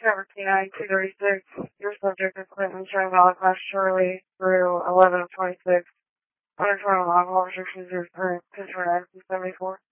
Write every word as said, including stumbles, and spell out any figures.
Cover T nine two thirty-six. Your subject is Clinton showing valid class Charlie through eleven of twenty-six. Under twenty long haul restrictions, your current Pittsburgh seventy-four.